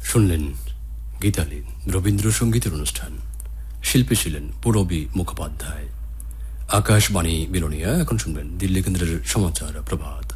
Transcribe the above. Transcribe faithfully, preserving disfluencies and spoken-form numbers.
শুনলেন গীতালীন রবীন্দ্রসঙ্গীতের অনুষ্ঠান। শিল্পী ছিলেন পূরবী মুখোপাধ্যায়। আকাশবাণী বিলোনিয়া। এখন শুনবেন দিল্লি কেন্দ্রের সমাচার প্রভাত।